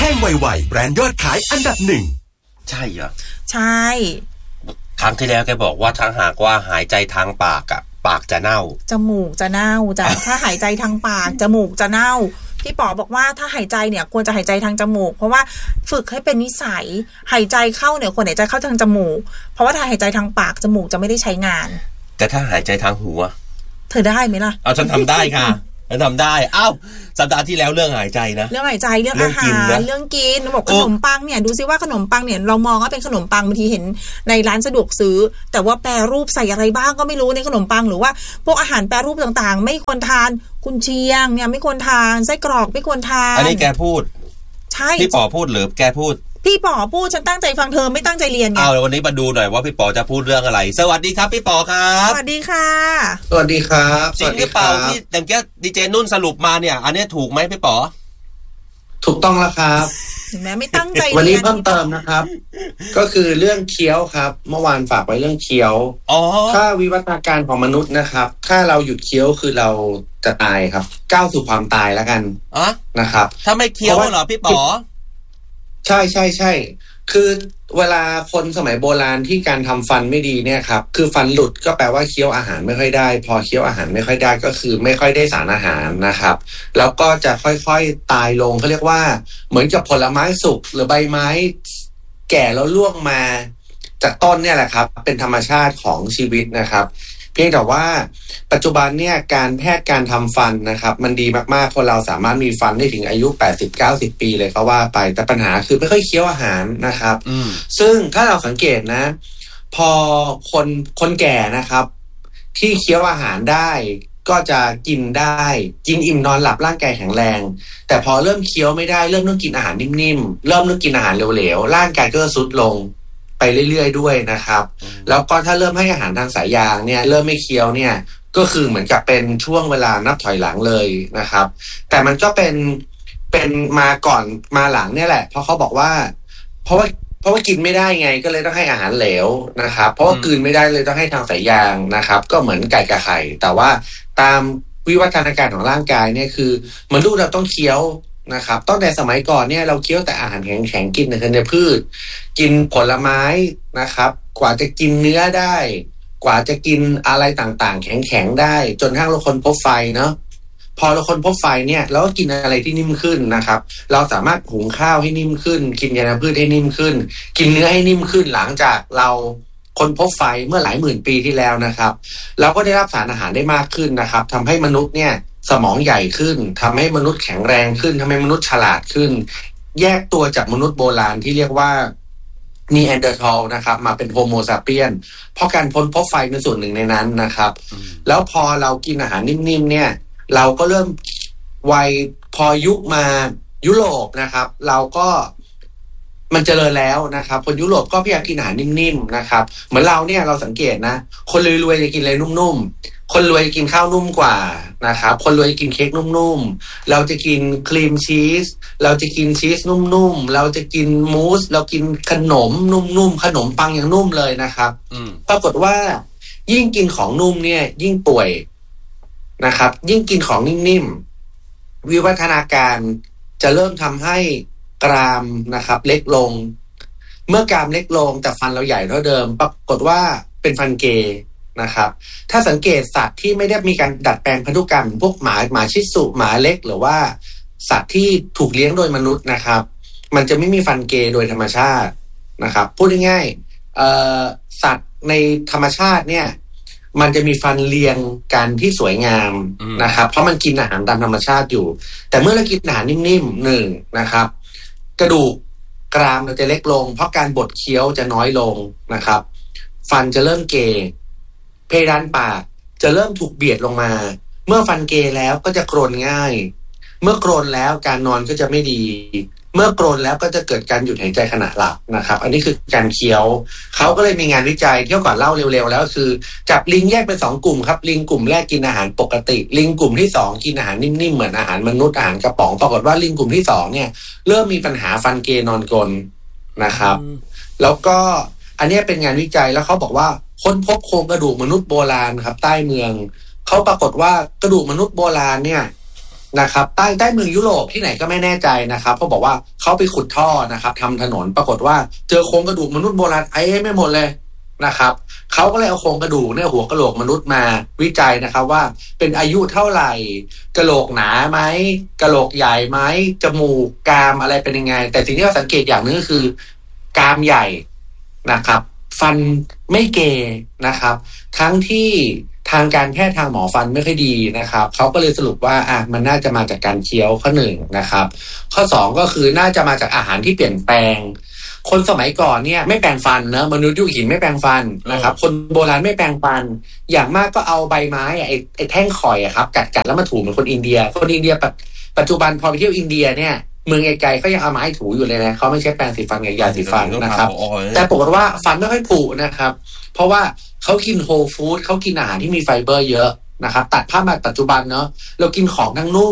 ห้งไวๆแบรนด์ยอดขายอันดับ1ใช่เหรอใช่ครั้งที่แล้วแกบอกว่าถ้าหากว่าหายใจทางปากอ่ะปากจะเน่าจมูกจะเน่าจ้ะ ถ้าหายใจทางปากจมูกจะเน่าพี่ป๋อบอกว่าถ้าหายใจเนี่ยควรจะหายใจทางจมูกเพราะว่าฝึกให้เป็นนิสัยหายใจเข้าเนี่ยควรหายใจเข้าทางจมูกเพราะว่าถ้าหายใจทางปากจมูกจะไม่ได้ใช้งานแต่ถ้าหายใจทางหูเธอได้ไหมล่ะเอาฉันทำได้ค่ะฉันทำได้อ้าวสัปดาห์ที่แล้วเรื่องหายใจนะเรื่องหายใจเรื่องอาหารเรื่องกินบอกขนมปังเนี่ยดูซิว่าขนมปังเนี่ยเรามองว่าเป็นขนมปังบางทีเห็นในร้านสะดวกซื้อแต่ว่าแปรรูปใส่อะไรบ้างก็ไม่รู้ในขนมปังหรือว่าพวกอาหารแปรรูปต่างๆไม่ควรทานกุนเชียงเนี่ยไม่ควรทานไส้กรอกไม่ควรทานอันนี้แกพูดใช่พี่ป๋อพูดหรือแกพูดพี่ป๋อพูดฉันตั้งใจฟังเธอไม่ตั้งใจเรียนไงวันนี้มาดูหน่อยว่าพี่ป๋อจะพูดเรื่องอะไรสวัสดีครับพี่ป๋อครับสวัสดีค่ะสวัสดีครับจริงหรือเปล่าที่อย่างแกดีเจนุ่นสรุปมาเนี่ยอันนี้ถูกไหมพี่ป๋อถูกต้องแล้วครับเห็นไหมไม่ตั้งใจวันนี้เพิ่มเติมนะครับก็คือเรื่องเคี้ยวครับเมื่อวานฝากไว้เรื่องเคี้ยวถ้าวิวัฒนาการของมนุษย์นะครับถ้าเราหยุดเคี้ยวคือเราจะตายครับก้าวสู่ความตายแล้วกันนะครับถ้าไม่เคี้ยวเหรอพี่ป๋อใช่ใช่ใช่คือเวลาคนสมัยโบราณที่การทำฟันไม่ดีเนี่ยครับคือฟันหลุดก็แปลว่าเคี้ยวอาหารไม่ค่อยได้พอเคี้ยวอาหารไม่ค่อยได้ก็คือไม่ค่อยได้สารอาหารนะครับแล้วก็จะค่อยๆตายลงเขาเรียกว่าเหมือนกับผลไม้สุกหรือใบไม้แก่แล้วร่วงมาจากต้นเนี่ยแหละครับเป็นธรรมชาติของชีวิตนะครับเพียงแต่ว่าปัจจุบันเนี่ยการแพทย์การทำฟันนะครับมันดีมากๆคนเราสามารถมีฟันได้ถึงอายุ 80-90 ปีเลยก็ว่าไปแต่ปัญหาคือไม่ค่อยเคี้ยวอาหารนะครับซึ่งถ้าเราสังเกตนะพอคนแก่นะครับที่เคี้ยวอาหารได้ก็จะกินได้กินอิ่มนอนหลับร่างกายแข็งแรงแต่พอเริ่มเคี้ยวไม่ได้เริ่มต้องกินอาหารนิ่มๆเริ่มต้องกินอาหารเหลวๆร่างกายก็จะทรุดลงไปเรื่อยๆด้วยนะครับแล้วก็ถ้าเริ่มให้อาหารทางสายยางเนี่ยเริ่มไม่เคี้ยวเนี่ยก็คือเหมือนกับเป็นช่วงเวลานับถอยหลังเลยนะครับแต่มันก็เป็นมาก่อนมาหลังเนี่ยแหละเพราะเขาบอกว่าเพราะว่ากินไม่ได้ไงก็เลยต้องให้อาหารเหลวนะครับเพราะว่ากลืนไม่ได้เลยต้องให้ทางสายยางนะครับก็เหมือนไก่กับไข่แต่ว่าตามวิวัฒนาการของร่างกายเนี่ยคือมนุษย์เราต้องเคี้ยวนะครับตั้งแต่สมัยก่อนเนี่ยเราเคี้ยวแต่อาหารแข็งๆกินธัญพืชกินผลไม้นะครับกว่าจะกินเนื้อได้กว่าจะกินอะไรต่างๆแข็งๆได้จนกระทั่งเราค้นพบไฟเนาะพอเราค้นพบไฟเนี่ยเราก็กินอะไรที่นิ่มขึ้นนะครับเราสามารถหุงข้าวให้นิ่มขึ้นกินธัญพืชให้นิ่มขึ้นกินเนื้อให้นิ่มขึ้นหลังจากเราค้นพบไฟเมื่อหลายหมื่นปีที่แล้วนะครับเราก็ได้รับสารอาหารได้มากขึ้นนะครับทำให้มนุษย์เนี่ยสมองใหญ่ขึ้นทำให้มนุษย์แข็งแรงขึ้นทำให้มนุษย์ฉลาดขึ้นแยกตัวจากมนุษย์โบราณที่เรียกว่านีแอนเดอร์ทัลนะครับมาเป็นโฮโมซาเปียนเพราะการค้นพบไฟเป็นส่วนหนึ่งในนั้นนะครับแล้วพอเรากินอาหารนิ่มๆเนี่ยเราก็เริ่มวัยพอยุคมายุโรปนะครับเราก็มันเจริญแล้วนะครับคนยุโรปก็พยายามกินอาหารนิ่มๆนะครับเหมือนเราเนี่ยเราสังเกตนะคนรวยๆจะกินอะไรนุ่มๆคนรวยจะกินข้าวนุ่มกว่านะครับคนรวยจะกินเค้กนุ่มๆเราจะกินครีมชีสเราจะกินชีสนุ่มๆเราจะกินมูสเรากินขนมนุ่มๆขนมปังอย่างนุ่มเลยนะครับปรากฏว่ายิ่งกินของนุ่มเนี่ยยิ่งป่วยนะครับยิ่งกินของนิ่มๆวิวัฒนาการจะเริ่มทำให้กรามนะครับเล็กลงเมื่อกรามเล็กลงแต่ฟันเราใหญ่เท่าเดิมปรากฏว่าเป็นฟันเกย์นะครับถ้าสังเกตสัตว์ที่ไม่ได้มีการดัดแปลงพันธุกรรมพวกหมาชิสุหมาเล็กหรือว่าสัตว์ที่ถูกเลี้ยงโดยมนุษย์นะครับมันจะไม่มีฟันเกย์โดยธรรมชาตินะครับพูดง่ายๆสัตว์ในธรรมชาติเนี่ยมันจะมีฟันเรียงกันที่สวยงามนะครับเพราะมันกินอาหารตามธรรมชาติอยู่แต่เมื่อเรากินอาหารนิ่มๆหนึ่งนะครับกระดูกกรามเราจะเล็กลงเพราะการบดเคี้ยวจะน้อยลงนะครับฟันจะเริ่มเกยเพดานปากจะเริ่มถูกเบียดลงมาเมื่อฟันเกยแล้วก็จะกรนง่ายเมื่อกรนแล้วการนอนก็จะไม่ดีเมื่อกรนแล้วก็จะเกิดการหยุดหายใจขณะหลับนะครับอันนี้คือการเคี้ยวเขาก็เลยมีงานวิจัยเที่ยวก่อนเล่าเร็วๆแล้วคือจับลิงแยกเป็น2กลุ่มครับลิงกลุ่มแรกกินอาหารปกติลิงกลุ่มที่2กินอาหารนิ่มๆเหมือนอาหารมนุษย์อาหารกระป๋องปรากฏว่าลิงกลุ่มที่2เนี่ยเริ่มมีปัญหาฟันเกยนอนกรนนะครับแล้วก็อันนี้เป็นงานวิจัยแล้วเขาบอกว่าค้นพบโครงกระดูกมนุษย์โบราณครับใต้เมืองเขาปรากฏว่ากระดูกมนุษย์โบราณเนี่ยนะครับใต้เมืองยุโรปที่ไหนก็ไม่แน่ใจนะครับเขาบอกว่าเขาไปขุดท่อนะครับทำถนนปรากฏว่าเจอโครงกระดูกมนุษย์โบราณไม่หมดเลยนะครับเขาก็เลยเอาโครงกระดูกเนี่ยหัวกะโหลกมนุษย์มาวิจัยนะครับว่าเป็นอายุเท่าไหร่กะโหลกหนาไหมกะโหลกใหญ่ไหมจมูกกรามอะไรเป็นยังไงแต่สิ่งที่เราสังเกตอย่างนึงก็คือกรามใหญ่นะครับฟันไม่เกนะครับทั้งที่ทางการแพทย์ทางหมอฟันไม่ค่อยดีนะครับเขาก็เลยสรุปว่ามันน่าจะมาจากการเคี้ยวข้อหนึ่งนะครับข้อสองก็คือน่าจะมาจากอาหารที่เปลี่ยนแปลงคนสมัยก่อนเนี่ยไม่แปรงฟันเนอะมนุษย์ยุคหินไม่แปรงฟันนะครับคนโบราณไม่แปรงฟันอย่างมากก็เอาใบไม้ไอ้แท่งข่อยครับกัดแล้วมาถูเหมือนคนอินเดียปัจจุบันพอไปเที่ยวอินเดียเนี่ยเมืองไกลๆเขายังเอาไม้ถูอยู่เลยนะเขาไม่ใช้แปรงสีฟันกับยาสีฟันนะครับแต่ปรากฏว่าฟันไม่ค่อยผุนะครับเพราะว่าเขากินโฮลฟู้ดเขากินอาหารที่มีไฟเบอร์เยอะนะครับตัดภาพมาปัจจุบันเนาะเรากินของทั้งนุ่ม